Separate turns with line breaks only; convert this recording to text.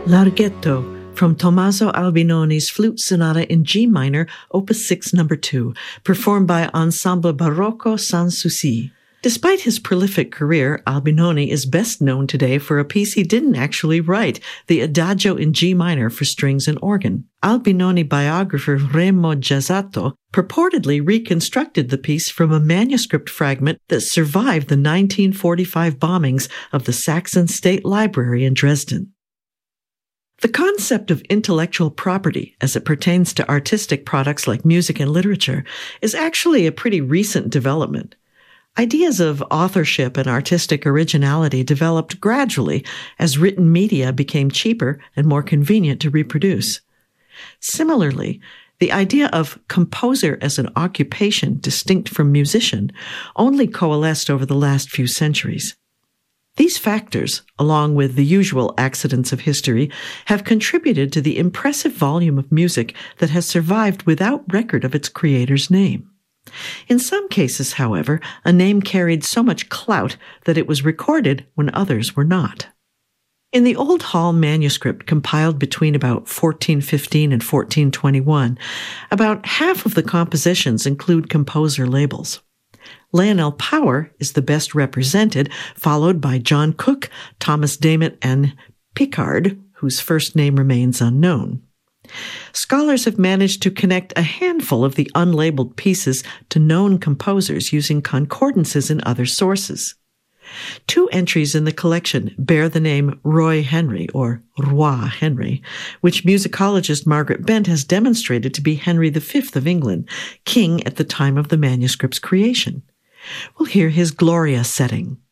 Larghetto, from Tommaso Albinoni's Flute Sonata in G minor, Opus 6 No. 2, performed by Ensemble Barocco Sans Souci. Despite his prolific career, Albinoni is best known today for a piece he didn't actually write, the Adagio in G minor for strings and organ. Albinoni biographer Remo Giazzatto purportedly reconstructed the piece from a manuscript fragment that survived the 1945 bombings of the Saxon State Library in Dresden. The concept of intellectual property, as it pertains to artistic products like music and literature, is actually a pretty recent development. Ideas of authorship and artistic originality developed gradually as written media became cheaper and more convenient to reproduce. Similarly, the idea of composer as an occupation distinct from musician only coalesced over the last few centuries. These factors, along with the usual accidents of history, have contributed to the impressive volume of music that has survived without record of its creator's name. In some cases, however, a name carried so much clout that it was recorded when others were not. In the Old Hall manuscript compiled between about 1415 and 1421, about half of the compositions include composer labels. Lionel Power is the best represented, followed by John Cook, Thomas Dammit, and Picard, whose first name remains unknown. Scholars have managed to connect a handful of the unlabeled pieces to known composers using concordances in other sources. Two entries in the collection bear the name Roy Henry, or Roi Henry, which musicologist Margaret Bent has demonstrated to be Henry V of England, king at the time of the manuscript's creation. We'll hear his Gloria setting.